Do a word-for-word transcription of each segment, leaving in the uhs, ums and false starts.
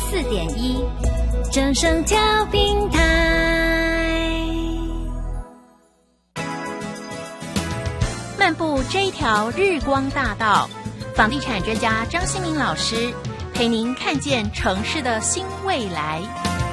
四点一，正声调频台。漫步这一条日光大道，房地产专家张新民老师陪您看见城市的新未来。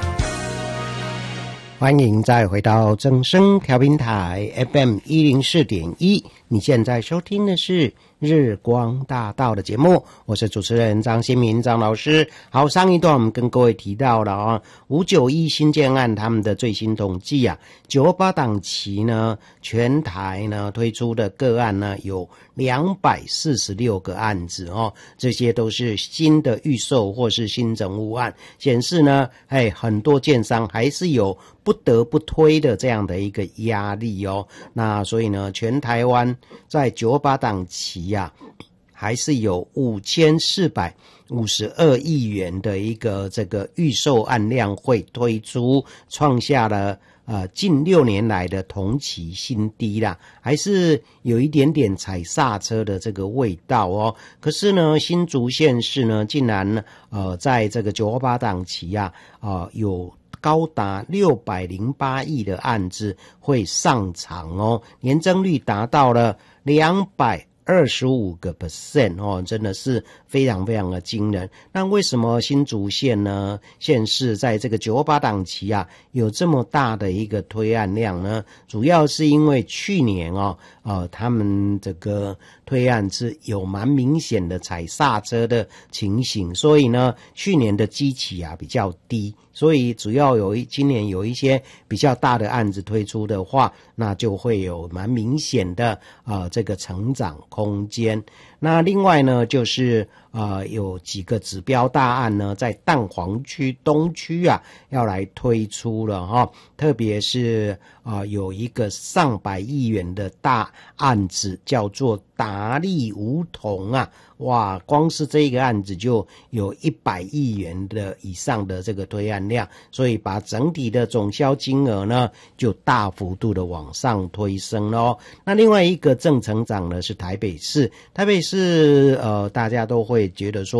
欢迎再回到正声调频台 F M 一零四点一，你现在收听的是日光大道的节目，我是主持人张新民张老师。好，上一段我们跟各位提到了啊，五九一新建案他们的最新统计啊，九二八档期呢，全台呢推出的个案呢有两百四十六个案子哦，这些都是新的预售或是新整屋案，显示呢，哎，很多建商还是有不得不推的这样的一个压力哦。那所以呢，全台湾在九二八档期呀、啊，还是有五千四百五十二亿元的一个这个预售案量会推出，创下了呃近六年来的同期新低啦，还是有一点点踩刹车的这个味道哦。可是呢，新竹县市呢，竟然呃在这个九二八档期啊，呃有高达六百零八亿的案子会上场哦，年增率达到了两百二十五个 percent 哦，真的是非常非常的惊人。那为什么新竹县呢县市在这个九二八档期啊有这么大的一个推案量呢？主要是因为去年哦呃他们这个推案是有蛮明显的踩刹车的情形，所以呢去年的基期啊比较低，所以主要有一今年有一些比较大的案子推出的话，那就会有蛮明显的呃这个成长空间。那另外呢，就是呃有几个指标大案呢，在蛋黄区东区啊要来推出了哈，特别是啊、呃、有一个上百亿元的大案子叫做达利梧桐啊，哇，光是这个案子就有一百亿元的以上的这个推案量，所以把整体的总销金额呢就大幅度的往上推升咯。那另外一个正成长呢是台北市，台北市呃大家都会觉得说